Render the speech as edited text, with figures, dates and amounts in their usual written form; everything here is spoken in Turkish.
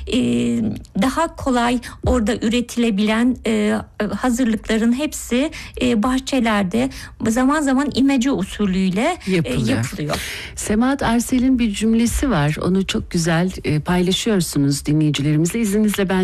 daha kolay orada üretilebilen hazırlıkların hepsi bahçelerde zaman zaman imece usulüyle yapılıyor. Semahat Arsel'in bir cümlesi var. Onu çok güzel paylaşıyorsunuz dinleyicilerimizle. İzninizle ben